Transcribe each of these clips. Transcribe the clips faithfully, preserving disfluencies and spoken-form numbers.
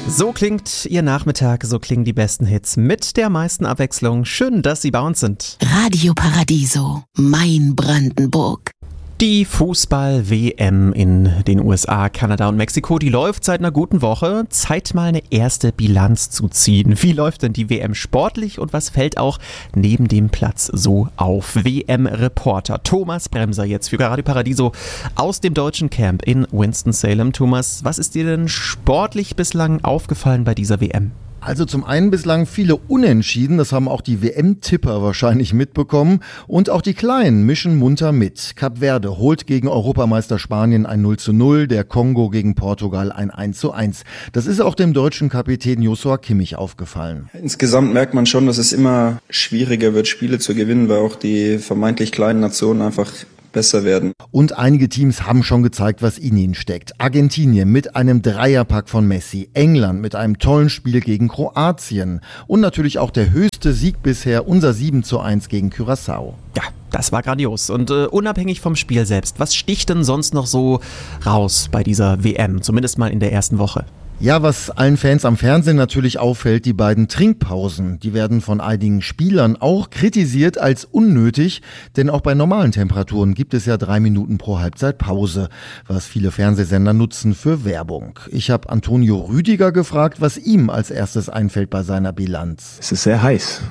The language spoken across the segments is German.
So klingt Ihr Nachmittag, so klingen die besten Hits mit der meisten Abwechslung. Schön, dass Sie bei uns sind. Radio Paradiso, mein Brandenburg. Die Fußball-W M in den U S A, Kanada und Mexiko, die läuft seit einer guten Woche. Zeit mal eine erste Bilanz zu ziehen. Wie läuft denn die W M sportlich und was fällt auch neben dem Platz so auf? W M-Reporter Thomas Bremser jetzt für Radio Paradiso aus dem deutschen Camp in Winston-Salem. Thomas, was ist dir denn sportlich bislang aufgefallen bei dieser W M? Also zum einen bislang viele Unentschieden, das haben auch die W M-Tipper wahrscheinlich mitbekommen. Und auch die Kleinen mischen munter mit. Kap Verde holt gegen Europameister Spanien ein null zu null, der Kongo gegen Portugal ein eins zu eins. Das ist auch dem deutschen Kapitän Joshua Kimmich aufgefallen. Insgesamt merkt man schon, dass es immer schwieriger wird, Spiele zu gewinnen, weil auch die vermeintlich kleinen Nationen einfach besser werden. Und einige Teams haben schon gezeigt, was in ihnen steckt. Argentinien mit einem Dreierpack von Messi, England mit einem tollen Spiel gegen Kroatien und natürlich auch der höchste Sieg bisher, unser sieben zu eins gegen Curaçao. Ja, das war grandios. Und äh, unabhängig vom Spiel selbst, was sticht denn sonst noch so raus bei dieser W M, zumindest mal in der ersten Woche? Ja, was allen Fans am Fernsehen natürlich auffällt, die beiden Trinkpausen. Die werden von einigen Spielern auch kritisiert als unnötig, denn auch bei normalen Temperaturen gibt es ja drei Minuten pro Halbzeit Pause, was viele Fernsehsender nutzen für Werbung. Ich habe Antonio Rüdiger gefragt, was ihm als erstes einfällt bei seiner Bilanz. Es ist sehr heiß.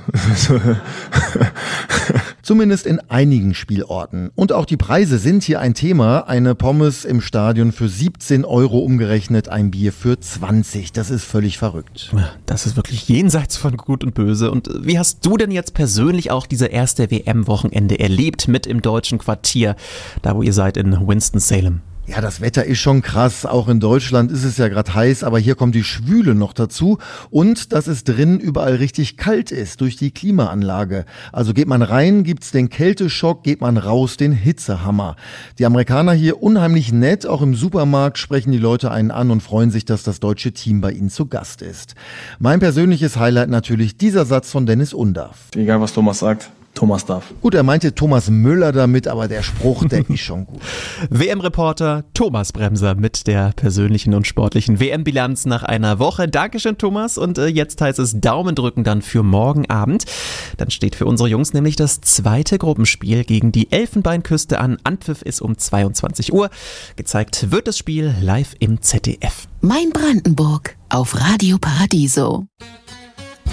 Zumindest in einigen Spielorten. Und auch die Preise sind hier ein Thema. Eine Pommes im Stadion für siebzehn Euro umgerechnet, ein Bier für zwanzig. Das ist völlig verrückt. Das ist wirklich jenseits von Gut und Böse. Und wie hast du denn jetzt persönlich auch diese erste W M-Wochenende erlebt mit im deutschen Quartier, da wo ihr seid in Winston-Salem? Ja, das Wetter ist schon krass. Auch in Deutschland ist es ja gerade heiß, aber hier kommt die Schwüle noch dazu. Und dass es drin überall richtig kalt ist durch die Klimaanlage. Also geht man rein, gibt's den Kälteschock, geht man raus, den Hitzehammer. Die Amerikaner hier unheimlich nett. Auch im Supermarkt sprechen die Leute einen an und freuen sich, dass das deutsche Team bei ihnen zu Gast ist. Mein persönliches Highlight natürlich dieser Satz von Dennis Undaff. Egal, was Thomas sagt. Thomas darf. Gut, er meinte Thomas Müller damit, aber der Spruch, der ist schon gut. W M-Reporter Thomas Bremser mit der persönlichen und sportlichen W M-Bilanz nach einer Woche. Dankeschön, Thomas. Und äh, jetzt heißt es Daumen drücken dann für morgen Abend. Dann steht für unsere Jungs nämlich das zweite Gruppenspiel gegen die Elfenbeinküste an. Anpfiff ist um zweiundzwanzig Uhr. Gezeigt wird das Spiel live im Z D F. Mein Brandenburg auf Radio Paradiso.